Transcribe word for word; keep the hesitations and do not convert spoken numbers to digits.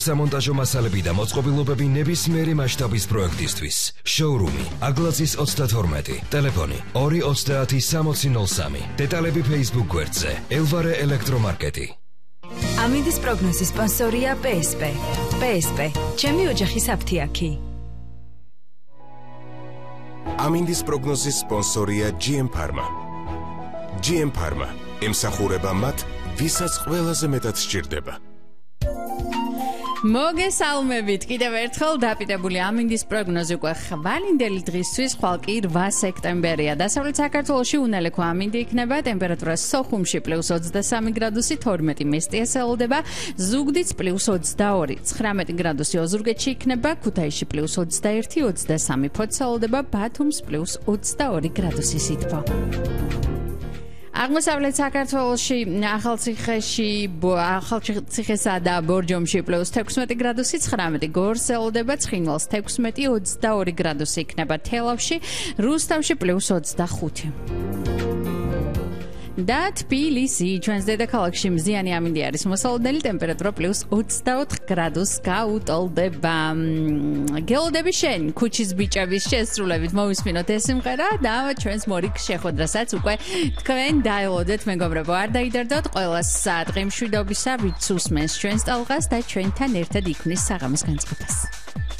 სამონტაჟო მასალები და მოწყობილობები ნებისმიერი მასშტაბის პროექტისთვის. Showroom-ი, აგლაძის ოცდათორმეტი, ტელეფონი ორი ოცდაათი სამოცი ნოლ სამი. დეტალები Facebook გვერდზე. Elvare ელექტრომარკეტი. ამინდის პროგნოზის სპონსორია პი ეს პი. პი ეს პი, ჩემი ოჯახის აფთიაქი. ამინდის პროგნოზის სპონსორია ჯი ემ Pharma. ჯი ემ Pharma ემსახურება მათ, ვისაც ყველაზე მეტად სჭირდება. მოგესალმებით კიდევ ერთხელ დაპიტებული ამინდის პროგნოზი უკვე ხვალინდელი დღისთვის ხვალ კი რვა სექტემბერია. დასავლეთ საქართველოში უნელექო ამინდი იქნება, ტემპერატურა სოხუმში პლუს ოცდასამი გრადუსი, თორმეტი მესტიას ელოდება, ზუგდიდს პლუს ოცდაორი, ცხრამეტი გრადუსი ოზურგეთში იქნება, ქუთაისში პლუს ოცდაერთი, ოცდასამი ფოთს ელოდება, ბათუმს პლუს ოცდაორი გრადუსი სითბო. აღმოსავლეთ საქართველოში ახალციხეში ახალციხესა და ბორჯომში პლუს თექვსმეტი გრადუსი, ცხრამეტი გორს ელოდება, ცხინვალს თექვსმეტი, ოცდაორი გრადუსი იქნება, თელავში, რუსთავში პლუს ოცდახუთი. და თბილისი, ჩვენს დედაქალაქში მზიანი ამინდი არის მოსალოდნელი, ტემპერატურა პლუს ოცდაოთხ გრადუსს გაუტოლდება. გელოდები შენ, ქუჩის ბიჭების შესრულებით მოვისმინოთ ეს სიმღერა და ჩვენს მორიგ შეხვედრასაც უკვე თქვენ დაელოდეთ, მეგობრებო, არ დაიდარდოთ, ყველა საათი მშვიდობისა, ვით უსმენს ჩვენს ტალღას და ჩვენთან ერთად იქმნის საღამოს განწყობას.